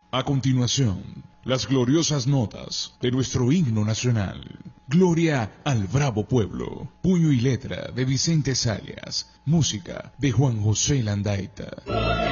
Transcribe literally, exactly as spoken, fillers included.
A continuación, las gloriosas notas de nuestro himno nacional. Gloria al bravo pueblo. Puño y letra de Vicente Sayas. Música de Juan José Landaeta.